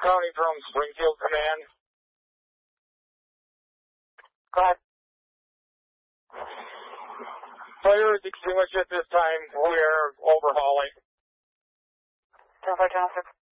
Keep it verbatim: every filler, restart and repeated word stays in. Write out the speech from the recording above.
County from Springfield Command. Go ahead. Fire is extinguished at this time. We are overhauling. ten four, ten oh six.